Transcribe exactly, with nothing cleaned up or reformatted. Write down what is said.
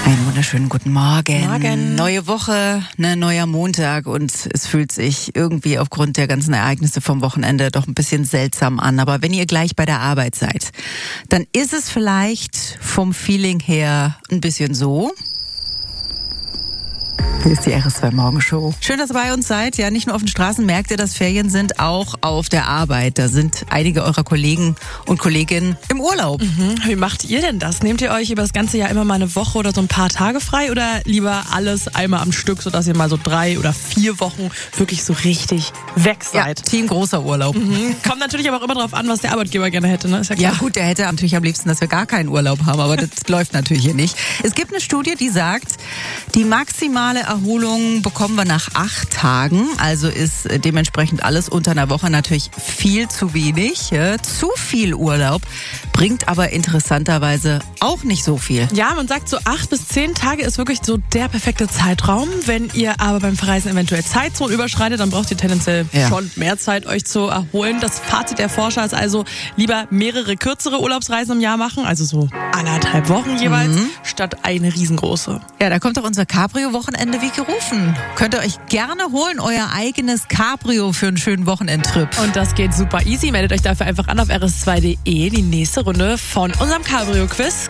Einen wunderschönen guten Morgen. Morgen. Neue Woche, ne, neuer Montag und es fühlt sich irgendwie aufgrund der ganzen Ereignisse vom Wochenende doch ein bisschen seltsam an. Aber wenn ihr gleich bei der Arbeit seid, dann ist es vielleicht vom Feeling her ein bisschen so. Hier ist die R S zwei Morgenshow. Schön, dass ihr bei uns seid. Ja, nicht nur auf den Straßen merkt ihr, dass Ferien sind, auch auf der Arbeit. Da sind einige eurer Kollegen und Kolleginnen im Urlaub. Mhm. Wie macht ihr denn das? Nehmt ihr euch über das ganze Jahr immer mal eine Woche oder so ein paar Tage frei oder lieber alles einmal am Stück, sodass ihr mal so drei oder vier Wochen wirklich so richtig weg seid? Ja, Team großer Urlaub. Mhm. Kommt natürlich aber auch immer darauf an, was der Arbeitgeber gerne hätte, ne? Ist ja klar. Ja gut, der hätte natürlich am liebsten, dass wir gar keinen Urlaub haben, aber das läuft natürlich hier nicht. Es gibt eine Studie, die sagt, die maximale Erholung bekommen wir nach acht Tagen. Also ist dementsprechend alles unter einer Woche natürlich viel zu wenig. Ja, zu viel Urlaub bringt aber interessanterweise auch nicht so viel. Ja, man sagt so acht bis zehn Tage ist wirklich so der perfekte Zeitraum. Wenn ihr aber beim Verreisen eventuell Zeitzonen überschreitet, dann braucht ihr tendenziell Ja. schon mehr Zeit, euch zu erholen. Das Fazit der Forscher ist also lieber mehrere kürzere Urlaubsreisen im Jahr machen, also so anderthalb Wochen jeweils, Mhm. statt eine riesengroße. Ja, da kommt auch unser Cabrio-Wochenende wie gerufen. Könnt ihr euch gerne holen, euer eigenes Cabrio für einen schönen Wochenendtrip. Und das geht super easy. Meldet euch dafür einfach an auf r s zwei punkt d e. Die nächste Runde von unserem Cabrio-Quiz